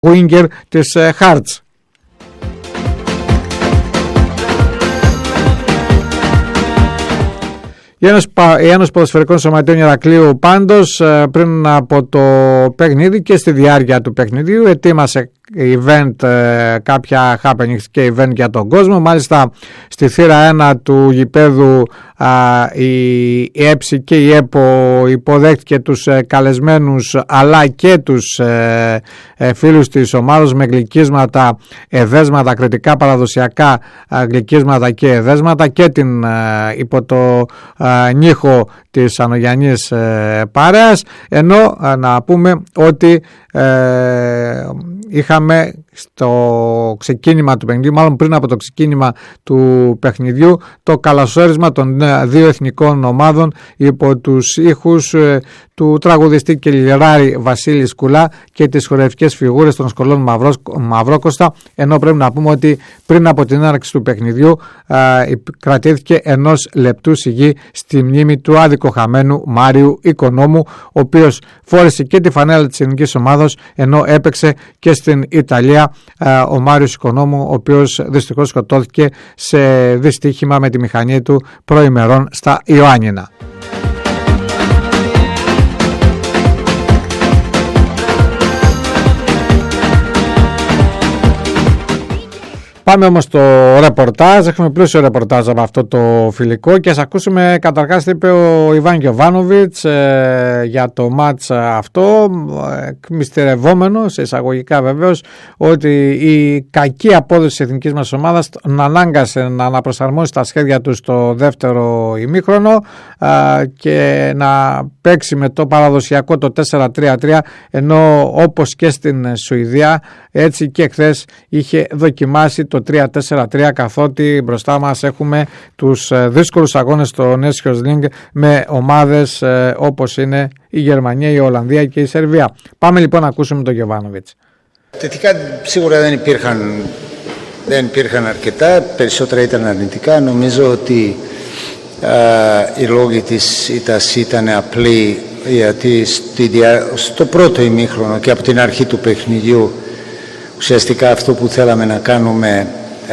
winger της Hearts. Η Ένωση Ποδοσφαιρικών Σωματείων Ηρακλείου πάντως πριν από το παιχνίδι και στη διάρκεια του παιχνιδιού ετοίμασε event, κάποια happenings και event για τον κόσμο. Μάλιστα στη θύρα 1 του γηπέδου η ΕΠΣΗ και η ΕΠΟ υποδέχτηκε τους καλεσμένους αλλά και τους φίλους της ομάδας με γλυκίσματα, εδέσματα, κριτικά παραδοσιακά γλυκίσματα και εδέσματα και την υπό το νύχο της Ανογιανής παρέας, ενώ να πούμε ότι είχαμε στο ξεκίνημα του παιχνιδιού, μάλλον πριν από το ξεκίνημα του παιχνιδιού, το καλωσόρισμα των δύο εθνικών ομάδων υπό τους ήχους του τραγουδιστή και λιράρη Βασίλη Σκουλά και τις χορευτικές φιγούρες των σχολών Μαυρόκοστα, ενώ πρέπει να πούμε ότι πριν από την έναρξη του παιχνιδιού κρατήθηκε 1 λεπτού σιγή στη μνήμη του αδικοχαμένου Μάριου Οικονόμου, ο οποίος φόρεσε και τη φανέλα της ελληνικής ομάδας ενώ έπαιξε και στην Ιταλία, ο Μάριος Οικονόμου, ο οποίος δυστυχώς σκοτώθηκε σε δυστύχημα με τη μηχανή του προημερών στα Ιωάννινα. Πάμε όμως στο ρεπορτάζ. Έχουμε πλούσιο ρεπορτάζ από αυτό το φιλικό και ας ακούσουμε καταρχάς τι είπε ο Ιβάν Γιοβάνοβιτς για το μάτς αυτό, μυστηρευόμενος εισαγωγικά βεβαίως ότι η κακή απόδοση της εθνικής μας ομάδας να ανάγκασε να αναπροσαρμόσει τα σχέδια του στο δεύτερο ημίχρονο και να παίξει με το παραδοσιακό το 4-3-3, ενώ όπως και στην Σουηδία έτσι και χθες είχε δοκιμάσει το 3-4-3, καθότι μπροστά μας έχουμε τους δύσκολους αγώνες στο Nations League με ομάδες όπως είναι η Γερμανία, η Ολλανδία και η Σερβία. Πάμε λοιπόν να ακούσουμε τον Γιοβάνοβιτς. Θετικά σίγουρα δεν υπήρχαν αρκετά, περισσότερα ήταν αρνητικά. Νομίζω ότι οι λόγοι της ήττας ήταν απλοί, γιατί στο πρώτο ημίχρονο και από την αρχή του παιχνιδιού ουσιαστικά αυτό που θέλαμε να κάνουμε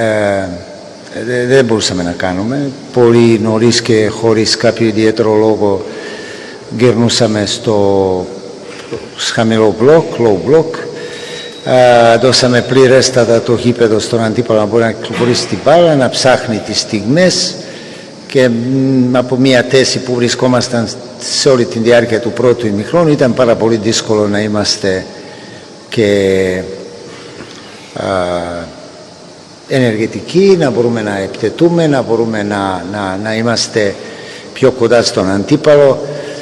δεν μπορούσαμε να κάνουμε. Πολύ νωρίς και χωρίς κάποιο ιδιαίτερο λόγο γυρνούσαμε στο χαμηλό μπλοκ, low block. Δώσαμε πληρέστατα το γήπεδο στον αντίπαλο να μπορεί να κυκλοφορήσει την μπάλα, να ψάχνει τις στιγμές, και από μια θέση που βρισκόμασταν σε όλη τη διάρκεια του πρώτου ημιχρόνου ήταν πάρα πολύ δύσκολο να είμαστε και ενεργητικοί, να μπορούμε να επιτεθούμε, να μπορούμε να είμαστε πιο κοντά στον αντίπαλο.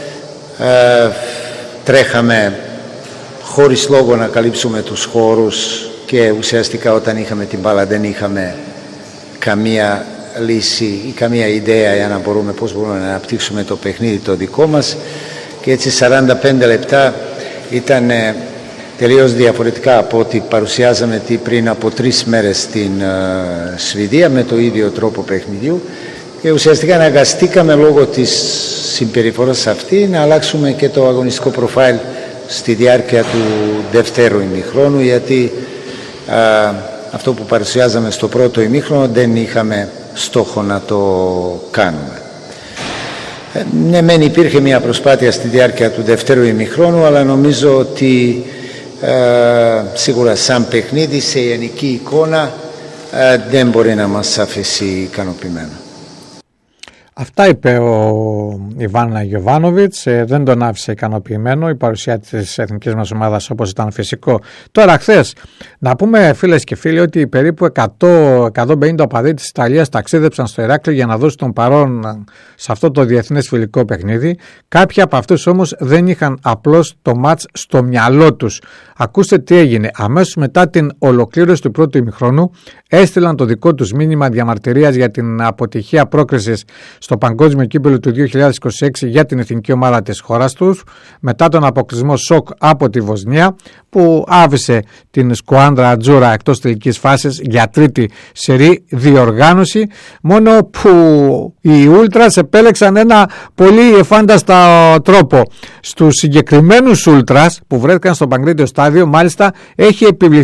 Τρέχαμε χωρίς λόγο να καλύψουμε τους χώρους και ουσιαστικά όταν είχαμε την μπάλα δεν είχαμε καμία λύση ή καμία ιδέα για να μπορούμε πώς μπορούμε να αναπτύξουμε το παιχνίδι το δικό μας, και έτσι 45 λεπτά ήταν τελείως διαφορετικά από ό,τι παρουσιάζαμε πριν από 3 μέρες στην Σουηδία με το ίδιο τρόπο παιχνιδιού, και ουσιαστικά αναγκαστήκαμε λόγω της συμπεριφοράς αυτή να αλλάξουμε και το αγωνιστικό προφάιλ στη διάρκεια του δεύτερου ημιχρόνου, γιατί αυτό που παρουσιάζαμε στο πρώτο ημίχρονο δεν είχαμε στόχο να το κάνουμε. Ναι, μεν υπήρχε μια προσπάθεια στη διάρκεια του δεύτερου ημιχρόνου, αλλά νομίζω ότι σίγουρα σαν παιχνίδι σε γενική εικόνα δεν μπορεί να μας αφήσει ικανοποιημένο. Αυτά είπε ο Ιβάν Γιοβάνοβιτς, δεν τον άφησε ικανοποιημένο η παρουσία της εθνικής μας ομάδας όπως ήταν φυσικό. Τώρα χθες, να πούμε φίλες και φίλοι ότι περίπου 150 οπαδοί της Ιταλίας ταξίδεψαν στο Ηράκλειο για να δώσουν τον παρόν σε αυτό το διεθνές φιλικό παιχνίδι. Κάποιοι από αυτούς όμως δεν είχαν απλώς το μάτς στο μυαλό τους. Ακούστε τι έγινε. Αμέσως μετά την ολοκλήρωση του πρώτου ημιχρόνου έστειλαν το δικό τους μήνυμα διαμαρτυρίας για την αποτυχία πρόκρισης στο Παγκόσμιο Κύπελλο του 2026 για την εθνική ομάδα της χώρας τους, μετά τον αποκλεισμό σοκ από τη Βοσνία που άφησε την σκουάντρα Ατζούρα εκτός τελικής φάσης για τρίτη σερί διοργάνωση, μόνο που οι Ούλτρας επέλεξαν ένα πολύ εφάνταστο τρόπο. Στους συγκεκριμένους Ούλτρας που βρέθηκαν στο Παγκρίτιο στάδιο μάλιστα έχει επιβληθεί